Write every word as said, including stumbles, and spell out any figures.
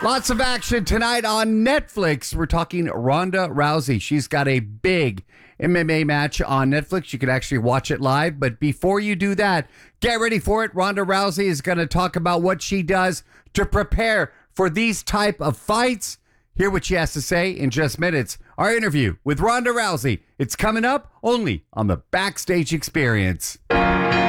Lots of action tonight on Netflix. We're talking Ronda Rousey. She's got a big M M A match on Netflix. You can actually watch it live. But before you do that, get ready for it. Ronda Rousey is going to talk about what she does to prepare for these type of fights. Hear what she has to say in just minutes. Our interview with Ronda Rousey. It's coming up only on the Backstage Experience.